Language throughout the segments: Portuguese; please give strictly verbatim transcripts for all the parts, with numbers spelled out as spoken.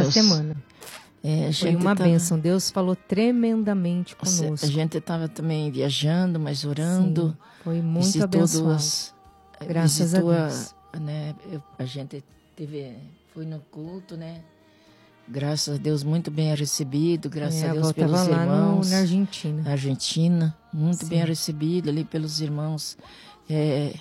Deus. semana. É, Foi uma tava... bênção. Deus falou tremendamente conosco. A gente estava também viajando, mas orando. Sim, foi muito abençoado. As, Graças a Deus. A, né, eu, a gente teve, foi no culto, né? Graças a Deus, muito bem recebido. Graças é, a Deus a pelos lá irmãos. No, na Argentina. Na Argentina, muito Sim. bem recebido ali pelos irmãos é,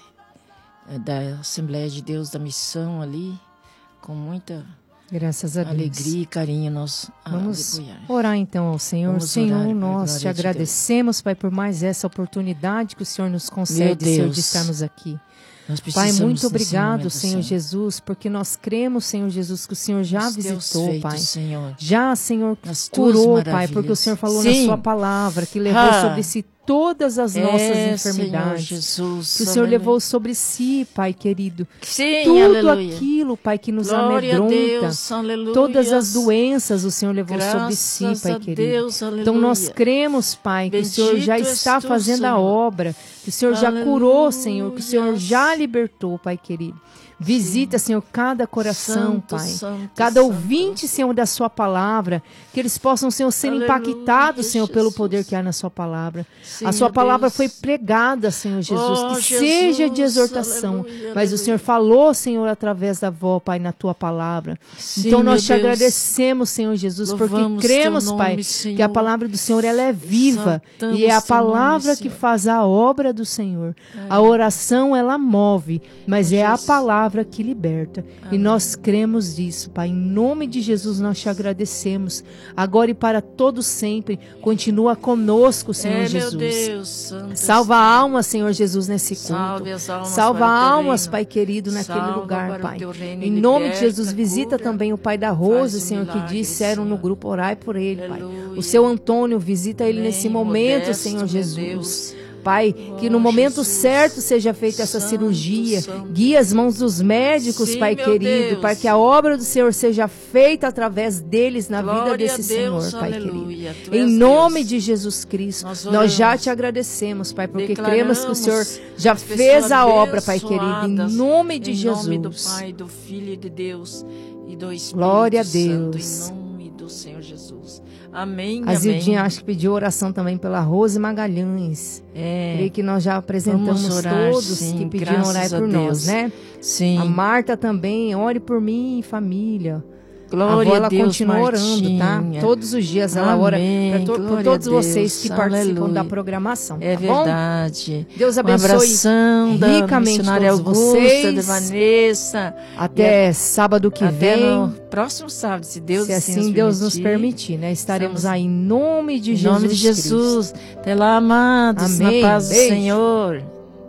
da Assembleia de Deus da Missão ali, com muita Graças a alegria Deus. e carinho nós Vamos orar então ao Senhor. Vamos Senhor, orar, nós te agradecemos, Pai, por mais essa oportunidade que o Senhor nos concede, Senhor, de estarmos aqui. Pai, muito obrigado, momento, Senhor, Senhor Jesus, porque nós cremos, Senhor Jesus, que o Senhor já Os visitou, feito, Pai. Senhor. Já, Senhor, curou, Pai, porque o Senhor falou Sim. na sua palavra que levou ah. sobre si todas as nossas é, enfermidades. Senhor Jesus, que o Senhor aleluia. Levou sobre si, Pai querido. Sim, tudo aleluia. Aquilo, Pai, que nos Glória amedronta. Deus, todas as doenças o Senhor levou Graças sobre si, Pai querido. Deus, então nós cremos, Pai, Bendito que o Senhor já está tu, fazendo Senhor. a obra, que o Senhor aleluia. Já curou, Senhor, que o Senhor já libertou, Pai querido. Visita, Sim. Senhor, cada coração, santo, Pai. Santo, cada santo. ouvinte, Senhor, da sua palavra. Que eles possam, Senhor, ser Aleluia, impactados, Senhor, Jesus. Pelo poder que há na sua palavra. Sim, a sua palavra Deus. Foi pregada, Senhor Jesus. Oh, que Jesus, seja de exortação. aleluia, mas aleluia. O Senhor falou, Senhor, através da voz, Pai, na tua palavra. Sim, então nós te Deus. agradecemos, Senhor Jesus, Louvamos porque cremos, nome, Pai, Senhor. que a palavra do Senhor ela é viva. Exaltamos e é a palavra nome, que faz a obra do Senhor. É. A oração, ela move, mas é, é a palavra que liberta. Amém. E nós cremos nisso, Pai. Em nome de Jesus nós te agradecemos. Agora e para todo sempre. Continua conosco, Senhor é, Jesus. Meu Deus, Santo Salva a alma, Senhor Jesus, nesse culto. Salve as almas Salva para almas, reino. Pai querido, naquele Salva lugar, Pai. Reino, em nome liberta, de Jesus, visita cura, também o Pai da Rose, um Senhor, milagre, que disseram Senhor. no grupo, orai por ele, Aleluia. Pai. O seu Antônio, visita ele Amém. nesse momento, Modesto, Senhor Jesus. Deus. Pai, que no oh, momento Jesus. certo seja feita essa Santo, cirurgia. Santo. Guia as mãos dos médicos, Sim, Pai querido, Deus. para que a obra do Senhor seja feita através deles na Glória vida desse Deus, Senhor, Pai aleluia. querido. Tu Em és nome Deus. de Jesus Cristo, nós, nós já te agradecemos, Pai, porque cremos que o Senhor já fez a obra, Pai querido, em nome de em Jesus. Em nome do Pai, do Filho e de Deus e do Espírito Glória a Santo, Deus. em nome do Senhor Jesus. Amém, A Zildinha amém. acho que pediu oração também pela Rose Magalhães. É, Creio que nós já apresentamos orar, todos sim, que pediram orar por nós, né? Sim. A Marta também, ore por mim, família. Glória a avó, ela a Deus, continua Martinha. orando, tá? Todos os dias ela Amém. ora pra to, por todos vocês que Aleluia. participam da programação, É tá bom? verdade. Deus Um abençoe abração da ricamente missionária todos Augusta, vocês. de Vanessa. Até sábado que Até vem. no próximo sábado, se Deus se assim, assim nos Deus permitir. nos permitir, né? Estaremos Estamos... aí em nome de em Jesus. Em nome de Jesus. Cristo. Até lá, amados, Amém. na paz Beijo. do Senhor.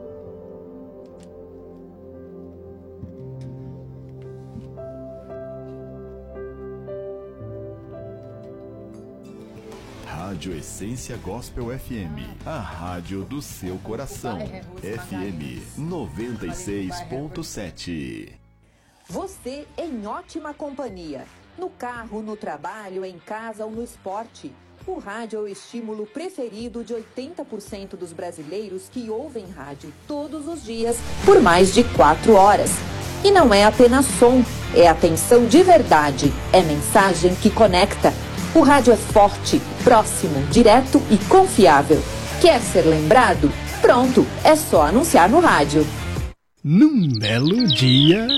Rádio Essência Gospel F M, a rádio do seu coração. F M noventa e seis ponto sete. Você em ótima companhia. No carro, no trabalho, em casa ou no esporte. O rádio é o estímulo preferido de oitenta por cento dos brasileiros que ouvem rádio todos os dias por mais de quatro horas. E não é apenas som, é atenção de verdade, é mensagem que conecta. O rádio é forte, próximo, direto e confiável. Quer ser lembrado? Pronto, é só anunciar no rádio. Num belo dia...